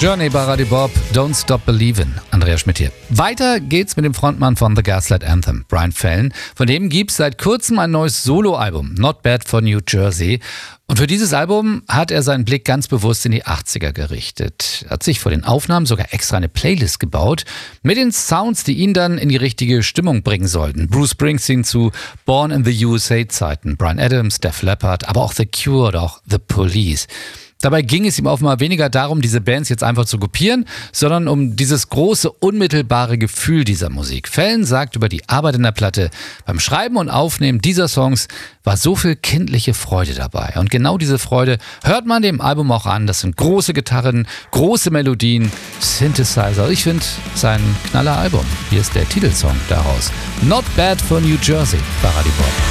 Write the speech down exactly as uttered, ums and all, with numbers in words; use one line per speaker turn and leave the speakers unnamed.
Journey bei Radio Bob, Don't Stop Believin'. Andreas Schmidt hier. Weiter geht's mit dem Frontmann von The Gaslight Anthem, Brian Fallon. Von dem gibt's seit kurzem ein neues Soloalbum, Not Bad for New Jersey. Und für dieses Album hat er seinen Blick ganz bewusst in die achtziger gerichtet. Er hat sich vor den Aufnahmen sogar extra eine Playlist gebaut mit den Sounds, die ihn dann in die richtige Stimmung bringen sollten. Bruce Springsteen zu Born in the U S A-Zeiten, Bryan Adams, Def Leppard, aber auch The Cure oder auch The Police. Dabei ging es ihm offenbar weniger darum, diese Bands jetzt einfach zu kopieren, sondern um dieses große, unmittelbare Gefühl dieser Musik. Fallon sagt über die Arbeit in der Platte: Beim Schreiben und Aufnehmen dieser Songs war so viel kindliche Freude dabei. Und genau diese Freude hört man dem Album auch an. Das sind große Gitarren, große Melodien, Synthesizer. Ich finde, es ist ein knaller Album. Hier ist der Titelsong daraus. Not Bad for New Jersey bei Radio Bob.